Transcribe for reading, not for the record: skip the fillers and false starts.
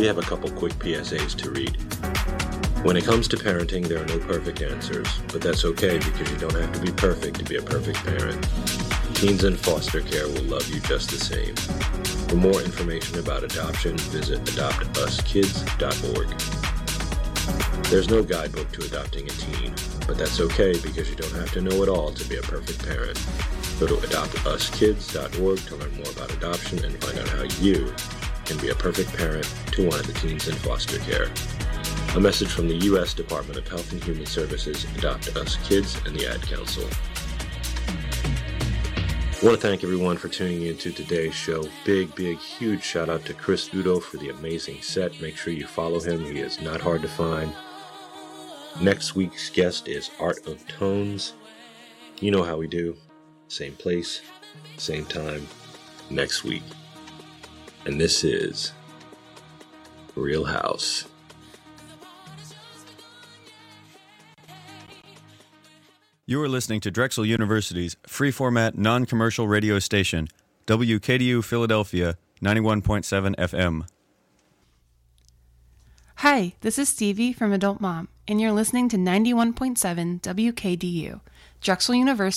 we have a couple quick PSAs to read. When it comes to parenting, there are no perfect answers, but that's okay because you don't have to be perfect to be a perfect parent. Teens in foster care will love you just the same. For more information about adoption, visit adoptuskids.org. There's no guidebook to adopting a teen, but that's okay because you don't have to know it all to be a perfect parent. Go to adoptuskids.org to learn more about adoption and find out how you can be a perfect parent to one of the teens in foster care. A message from the U.S. Department of Health and Human Services, Adopt Us Kids, and the Ad Council. I want to thank everyone for tuning in to today's show. Big, huge shout out to Chris Udo for the amazing set. Make sure you follow him. He is not hard to find. Next week's guest is Art of Tones. You know how we do. Same place, same time, next week. And this is Real House. You are listening to Drexel University's free-format, non-commercial radio station, WKDU Philadelphia, 91.7 FM. Hi, this is Stevie from Adult Mom, and you're listening to 91.7 WKDU, Drexel University.